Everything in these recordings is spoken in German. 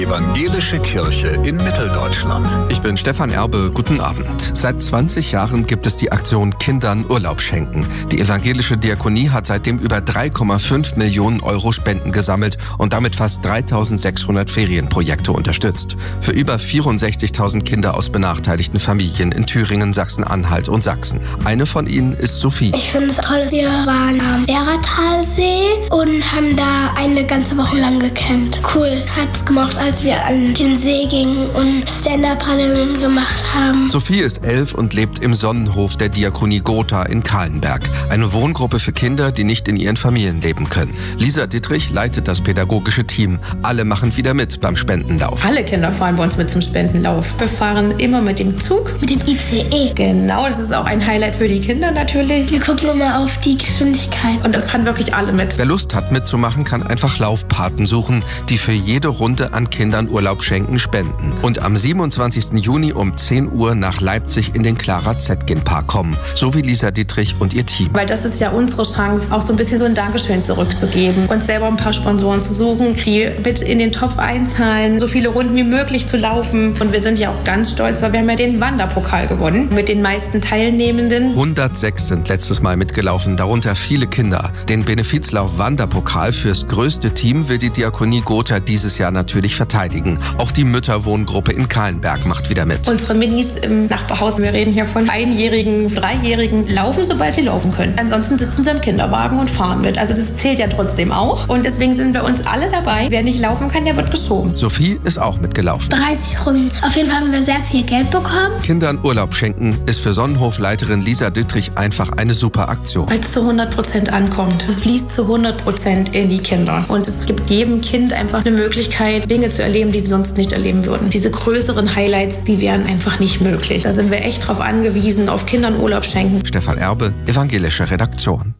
Evangelische Kirche in Mitteldeutschland. Ich bin Stefan Erbe, guten Abend. Seit 20 Jahren gibt es die Aktion Kindern Urlaub schenken. Die evangelische Diakonie hat seitdem über 3,5 Millionen Euro Spenden gesammelt und damit fast 3.600 Ferienprojekte unterstützt. Für über 64.000 Kinder aus benachteiligten Familien in Thüringen, Sachsen-Anhalt und Sachsen. Eine von ihnen ist Sophie. Ich finde es toll. Wir waren am Werratalsee und haben da eine ganze Woche lang gecampt. Cool, hab's gemacht, als wir an den See gingen und Stand-Up-Paddeln gemacht haben. Sophie ist 11 und lebt im Sonnenhof der Diakonie Gotha in Kahlenberg. Eine Wohngruppe für Kinder, die nicht in ihren Familien leben können. Lisa Dittrich leitet das pädagogische Team. Alle machen wieder mit beim Spendenlauf. Alle Kinder fahren bei uns mit zum Spendenlauf. Wir fahren immer mit dem Zug. Mit dem ICE. Genau, das ist auch ein Highlight für die Kinder natürlich. Wir gucken immer auf die Geschwindigkeit. Und das fahren wirklich alle mit. Wer Lust hat mitzumachen, kann einfach Laufpaten suchen, die für jede Runde an Kindern Urlaub schenken spenden. Und am 27. Juni um 10 Uhr nach Leipzig in den Clara Zetkin Park kommen. So wie Lisa Dittrich und ihr Team. Weil das ist ja unsere Chance, auch so ein bisschen so ein Dankeschön zurückzugeben. Uns selber ein paar Sponsoren zu suchen, die mit in den Topf einzahlen, so viele Runden wie möglich zu laufen. Und wir sind ja auch ganz stolz, weil wir haben ja den Wanderpokal gewonnen mit den meisten Teilnehmenden. 106 sind letztes Mal mitgelaufen, darunter viele Kinder. Den Benefizlauf Wanderpokal fürs größte Team will die Diakonie Gotha dieses Jahr natürlich verteidigen. Auch die Mütterwohngruppe in Kahlenberg macht wieder mit. Unsere Minis im Nachbarhaus, wir reden hier von 1-Jährigen, 3-Jährigen, laufen, sobald sie laufen können. Ansonsten sitzen sie im Kinderwagen und fahren mit. Also das zählt ja trotzdem auch. Und deswegen sind bei uns alle dabei. Wer nicht laufen kann, der wird geschoben. Sophie ist auch mitgelaufen. 30 Runden. Auf jeden Fall haben wir sehr viel Geld bekommen. Kindern Urlaub schenken ist für Sonnenhofleiterin Lisa Dittrich einfach eine super Aktion. Weil es zu 100% ankommt. Es fließt zu 100% in die Kinder. Und es gibt jedem Kind einfach eine Möglichkeit, Dinge zu erleben, die sie sonst nicht erleben würden. Diese größeren Highlights, die wären einfach nicht möglich. Da sind wir echt drauf angewiesen, auf Kindern Urlaub schenken. Stefan Erbe, evangelische Redaktion.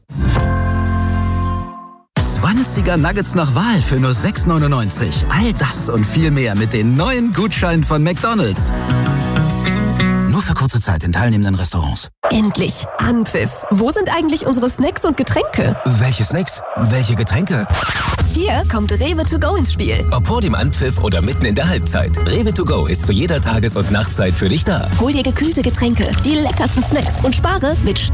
20er Nuggets nach Wahl für nur 6,99. All das und viel mehr mit den neuen Gutscheinen von McDonald's. Nur für kurze Zeit in teilnehmenden Restaurants. Endlich Anpfiff. Wo sind eigentlich unsere Snacks und Getränke? Welche Snacks? Welche Getränke? Hier kommt Rewe to go ins Spiel. Ob vor dem Anpfiff oder mitten in der Halbzeit. Rewe to go ist zu jeder Tages- und Nachtzeit für dich da. Hol dir gekühlte Getränke, die leckersten Snacks und spare mit